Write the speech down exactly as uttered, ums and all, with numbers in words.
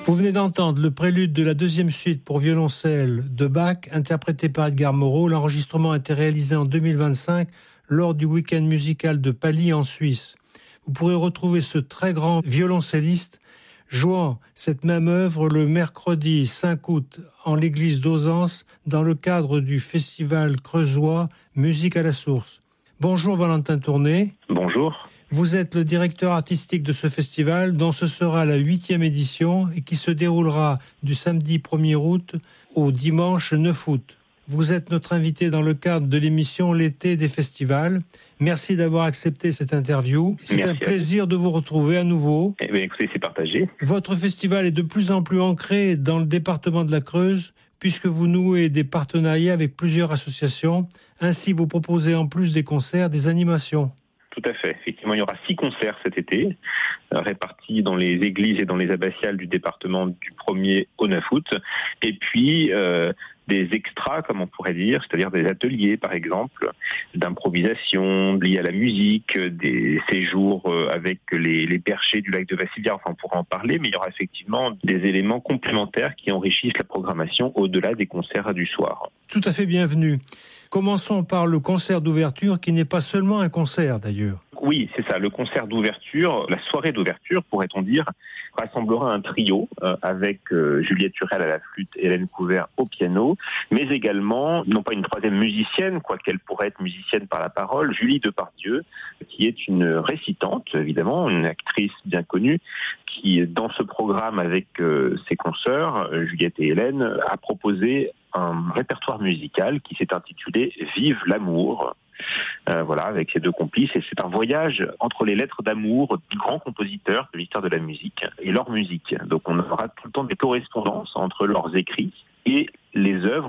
Vous venez d'entendre le prélude de la deuxième suite pour violoncelle de Bach, interprété par Edgar Moreau. L'enregistrement a été réalisé en deux mille vingt-cinq lors du week-end musical de Pally en Suisse. Vous pourrez retrouver ce très grand violoncelliste jouant cette même œuvre le mercredi cinq août en l'église d'Auzance dans le cadre du festival creusois Musique à la Source. Bonjour Valentin Tourné. Bonjour. Vous êtes le directeur artistique de ce festival dont ce sera la huitième édition et qui se déroulera du samedi premier août au dimanche neuf août. Vous êtes notre invité dans le cadre de l'émission L'été des festivals. Merci d'avoir accepté cette interview. C'est Merci un plaisir de vous retrouver à nouveau. Eh bien, écoutez, c'est partagé. Votre festival est de plus en plus ancré dans le département de la Creuse puisque vous nouez des partenariats avec plusieurs associations. Ainsi, vous proposez en plus des concerts, des animations. Tout à fait. Effectivement, il y aura six concerts cet été, euh, répartis dans les églises et dans les abbatiales du département du premier au neuf août. Et puis, euh, des extras, comme on pourrait dire, c'est-à-dire des ateliers, par exemple, d'improvisation liés à la musique, des séjours avec les, les perchés du lac de Vassilia, enfin on pourra en parler, mais il y aura effectivement des éléments complémentaires qui enrichissent la programmation au-delà des concerts du soir. Tout à fait bienvenue. Commençons par le concert d'ouverture, qui n'est pas seulement un concert d'ailleurs. Oui, c'est ça, le concert d'ouverture, la soirée d'ouverture, pourrait-on dire, rassemblera un trio euh, avec euh, Juliette Turel à la flûte, Hélène Couvert au piano, mais également, non pas une troisième musicienne, quoiqu'elle pourrait être musicienne par la parole, Julie Depardieu, qui est une récitante, évidemment, une actrice bien connue, qui, dans ce programme avec euh, ses consoeurs, Juliette et Hélène, a proposé un répertoire musical qui s'est intitulé « Vive l'amour ». Euh, voilà, avec ces deux complices, et c'est un voyage entre les lettres d'amour de grands compositeurs de l'histoire de la musique et leur musique. Donc on aura tout le temps des correspondances entre leurs écrits et les œuvres